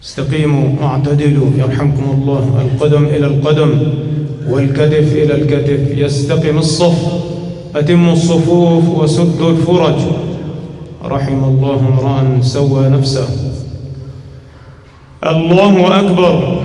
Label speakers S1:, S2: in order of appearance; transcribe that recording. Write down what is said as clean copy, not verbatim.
S1: استقيموا واعتدلوا يرحمكم الله. القدم إلى القدم والكتف إلى الكتف، يستقم الصف. أتموا الصفوف وسدوا الفرج. رحم الله امرأ سوى نفسه. الله أكبر.